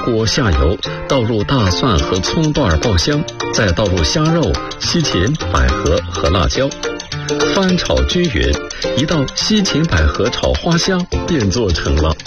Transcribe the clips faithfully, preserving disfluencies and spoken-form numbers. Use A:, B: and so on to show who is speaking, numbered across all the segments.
A: 锅下油，倒入大蒜和葱段爆香，再倒入虾肉、西芹、百合和辣椒，翻炒均匀，一道西芹百合炒花虾便做成了。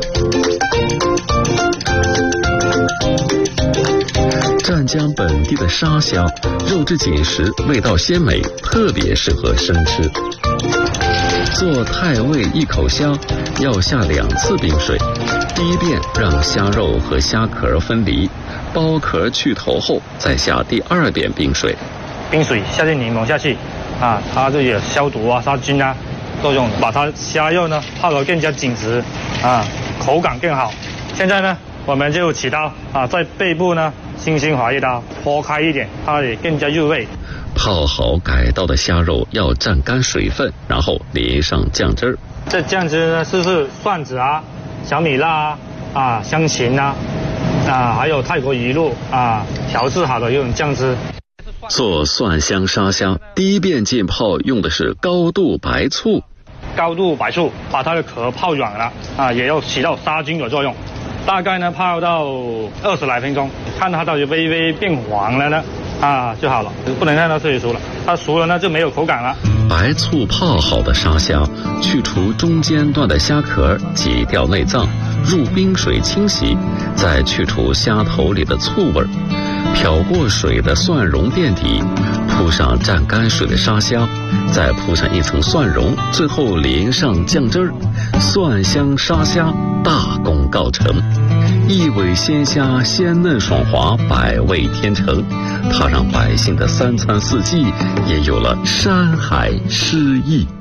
A: 湛江本地的沙虾，肉质紧实，味道鲜美，特别适合生吃。做太味一口虾，要下两次冰水。第一遍让虾肉和虾壳分离，剥壳去头后，再下第二遍冰水。
B: 冰水下进柠檬下去，啊，它就有消毒啊、杀菌啊作用，把它虾肉呢泡得更加紧实，啊，口感更好。现在呢，我们就起刀啊，在背部呢轻轻划一刀，剖开一点，它也更加入味。
A: 泡好改刀的虾肉要蘸干水分，然后淋上酱汁儿。
B: 这酱汁呢，就是蒜子啊、小米辣啊、啊香芹啊、啊还有泰国鱼露啊调制好的这种酱汁。
A: 做蒜香沙虾，第一遍浸泡用的是高度白醋。
B: 高度白醋把它的壳泡软了啊，也要起到杀菌的作用。大概呢泡到二十来分钟，看它到底微微变黄了呢。啊就好了，不能让它特别熟了，它熟了呢就没有口感了。
A: 白醋泡好的沙虾，去除中间段的虾壳，挤掉内脏，入冰水清洗，再去除虾头里的醋味儿，漂过水的蒜蓉垫底，铺上蘸干水的沙虾，再铺上一层蒜蓉，最后淋上酱汁儿，蒜香沙虾大功告成。一尾鲜虾，鲜嫩爽滑，百味天成，它让百姓的三餐四季也有了山海诗意。